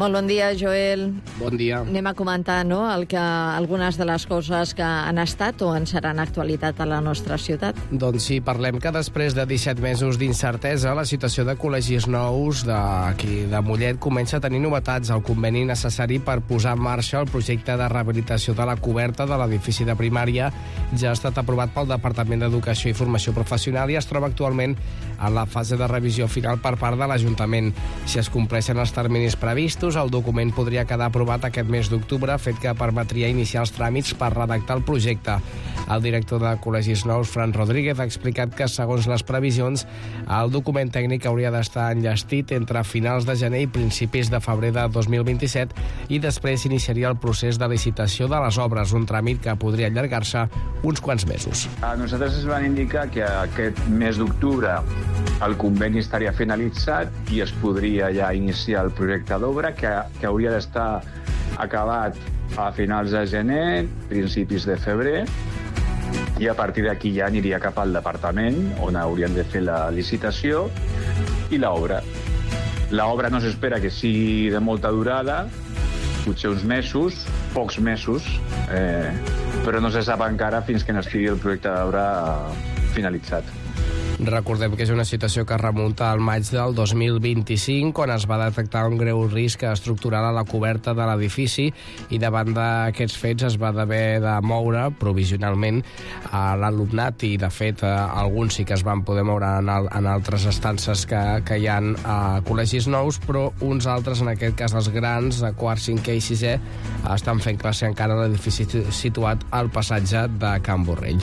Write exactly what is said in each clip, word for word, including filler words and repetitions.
Molt bon dia, Joel. Bon dia. Anem a comentar, no?, el que, algunes de les coses que han estat o en seran actualitat a la nostra ciutat. Doncs sí, parlem que després de disset mesos d'incertesa, la situació de col·legis nous d'aquí de Mollet comença a tenir novetats. El conveni necessari per posar en marxa el projecte de rehabilitació de la coberta de l'edifici de primària ja ha estat aprovat pel Departament d'Educació i Formació Professional i es troba actualment en la fase de revisió final per part de l'Ajuntament. Si es compleixen els terminis previstos, el document podria quedar aprovat aquest mes d'octubre, fet que permetria iniciar els tràmits per redactar el projecte. El director de Col·legis Nous, Fran Rodríguez, ha explicat que, segons les previsions, el document tècnic hauria d'estar enllestit entre finals de gener i principis de febrer de dos mil vint-i-set i després iniciaria el procés de licitació de les obres, un tràmit que podria allargar-se uns quants mesos. A nosaltres ens van indicar que aquest mes d'octubre el conveni estaria finalitzat i es podria ja iniciar el projecte d'obra, que, que hauria d'estar acabat a finals de gener, principis de febrer, i a partir d'aquí ja aniria cap al departament, on haurien de fer la licitació i l'obra. L'obra no s'espera que sigui de molta durada, potser uns mesos, pocs mesos, eh, però no se sap encara fins que no estigui el projecte d'obra finalitzat. Recordem que és una situació que remunta al maig del dos mil vint-i-cinc, quan es va detectar un greu risc estructural a la coberta de l'edifici i davant d'aquests fets es va haver de moure provisionalment a l'alumnat i, de fet, alguns sí que es van poder moure en, el, en altres estances que, que hi ha a col·legis nous, però uns altres, en aquest cas els grans, de quart, cinquè i sisè, estan fent classe encara a l'edifici situat al passatge de Can Borrell.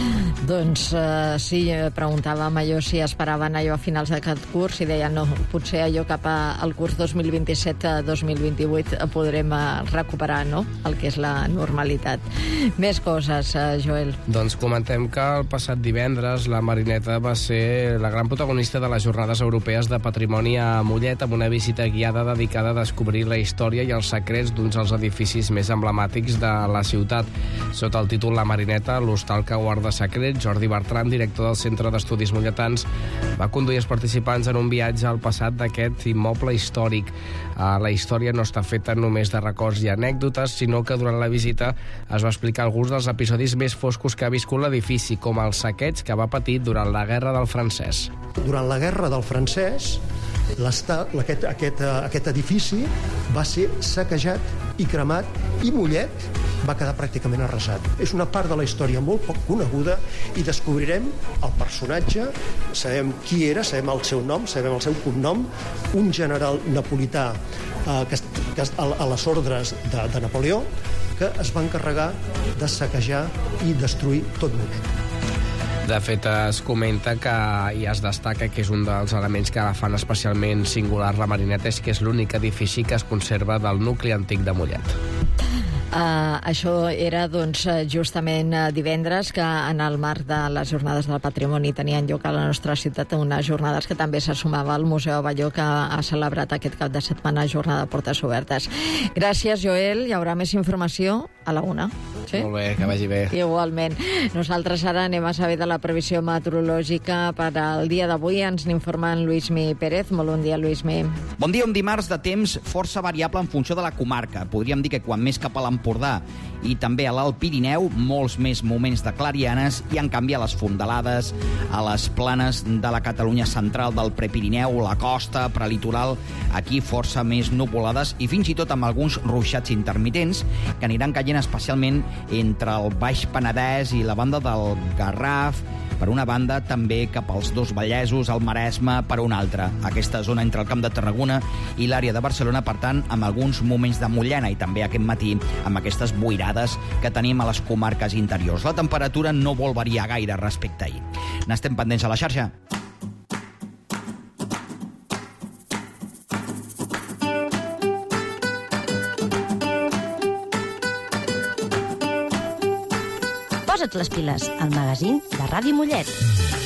Doncs uh, sí, preguntàvem allò si esperaven allò a finals d'aquest curs i deien no, potser allò cap al curs dos mil vint-i-set a dos mil vint-i-vuit podrem uh, recuperar, no?, el que és la normalitat. Més coses, uh, Joel. Doncs comentem que el passat divendres la Marineta va ser la gran protagonista de les Jornades Europees de Patrimoni a Mollet, amb una visita guiada dedicada a descobrir la història i els secrets d'uns dels edificis més emblemàtics de la ciutat. Sota el títol La Marineta, l'hostal que guarda secrets, Jordi Bertran, director del Centre d'Estudis Molletans, va conduir els participants en un viatge al passat d'aquest immoble històric. La història no està feta només de records i anècdotes, sinó que durant la visita es va explicar alguns dels episodis més foscos que ha viscut l'edifici, com el saqueig que va patir durant la Guerra del Francès. Durant la Guerra del Francès, aquest, aquest, aquest edifici va ser saquejat i cremat i Mollet va quedar pràcticament arrasat. És una part de la història molt poc coneguda i descobrirem el personatge, sabem qui era, sabem el seu nom, sabem el seu cognom, un general napolità eh, que, que a, a les ordres de, de Napoleó, que es va encarregar de saquejar i destruir tot Mollet. De fet, es comenta que i es destaca que és un dels elements que la fan especialment singular la Marineta, és que és l'únic edifici que es conserva del nucli antic de Mollet. Uh, això era doncs, justament divendres, que en el marc de les Jornades del Patrimoni tenien lloc a la nostra ciutat unes jornades que també se sumava al Museu Abelló, que ha celebrat aquest cap de setmana jornada de portes obertes. Gràcies, Joel. Hi haurà més informació a la una. Sí? Molt bé, que vagi bé. Igualment. Nosaltres ara anem a saber de la previsió meteorològica per al dia d'avui. Ens n'informa en Lluïsmi Pérez. Molt bon dia, Lluïsmi. Bon dia, un dimarts de temps força variable en funció de la comarca. Podríem dir que quan més cap a l'Empordà i també a l'Alt Pirineu, molts més moments de clarianes i, en canvi, a les fondalades, a les planes de la Catalunya central, del Prepirineu, la costa, prelitoral, aquí força més nuvolades i fins i tot amb alguns ruixats intermitents que aniran caient especialment entre el Baix Penedès i la banda del Garraf, per una banda, també cap als dos Vallesos, el Maresme, per una altra. Aquesta zona entre el Camp de Tarragona i l'àrea de Barcelona, per tant, amb alguns moments de mullena i també aquest matí amb aquestes boirades que tenim a les comarques interiors. La temperatura no vol variar gaire respecte a ahir. N'estem pendents a la xarxa. Posa't les piles, al magazín de Ràdio Mollet.